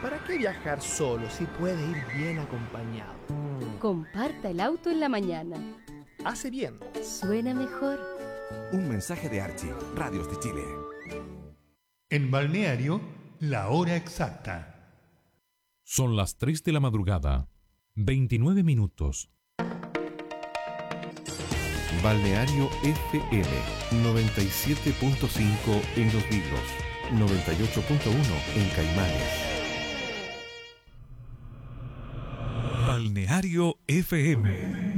¿Para qué viajar solo si puede ir bien acompañado? Comparta el auto en la mañana. Hace bien. Suena mejor. Un mensaje de Archie, Radios de Chile. En Balneario, la hora exacta. Son las 3 de la madrugada, 29 minutos. Balneario FM 97.5 en Los Vilos, 98.1 en Caimanes. Balneario FM.